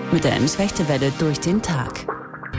Mit der Ems-Welle durch den Tag.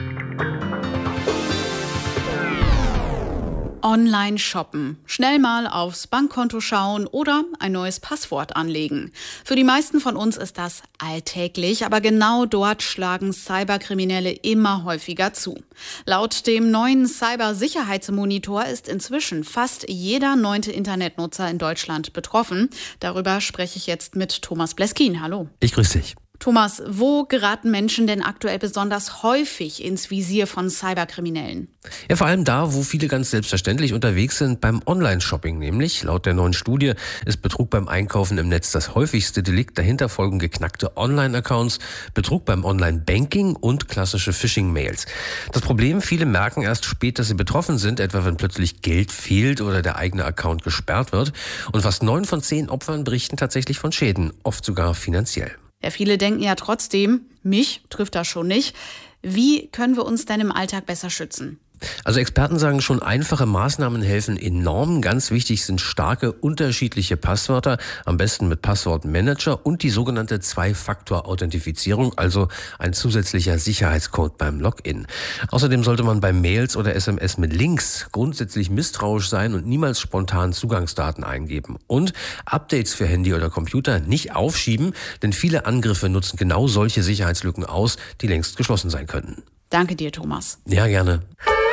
Online shoppen, schnell mal aufs Bankkonto schauen oder ein neues Passwort anlegen. Für die meisten von uns ist das alltäglich, aber genau dort schlagen Cyberkriminelle immer häufiger zu. Laut dem neuen Cybersicherheitsmonitor ist inzwischen fast jeder 9. Internetnutzer in Deutschland betroffen. Darüber spreche ich jetzt mit Thomas Bleskin. Hallo. Ich grüße dich. Thomas, wo geraten Menschen denn aktuell besonders häufig ins Visier von Cyberkriminellen? Ja, vor allem da, wo viele ganz selbstverständlich unterwegs sind, beim Online-Shopping. Nämlich, laut der neuen Studie, ist Betrug beim Einkaufen im Netz das häufigste Delikt. Dahinter folgen geknackte Online-Accounts, Betrug beim Online-Banking und klassische Phishing-Mails. Das Problem, viele merken erst spät, dass sie betroffen sind, etwa wenn plötzlich Geld fehlt oder der eigene Account gesperrt wird. Und fast 9 von 10 Opfern berichten tatsächlich von Schäden, oft sogar finanziell. Ja, viele denken ja trotzdem, mich trifft das schon nicht. Wie können wir uns denn im Alltag besser schützen? Also Experten sagen schon, einfache Maßnahmen helfen enorm. Ganz wichtig sind starke, unterschiedliche Passwörter, am besten mit Passwortmanager und die sogenannte Zwei-Faktor-Authentifizierung, also ein zusätzlicher Sicherheitscode beim Login. Außerdem sollte man bei Mails oder SMS mit Links grundsätzlich misstrauisch sein und niemals spontan Zugangsdaten eingeben. Und Updates für Handy oder Computer nicht aufschieben, denn viele Angriffe nutzen genau solche Sicherheitslücken aus, die längst geschlossen sein könnten. Danke dir, Thomas. Ja, gerne.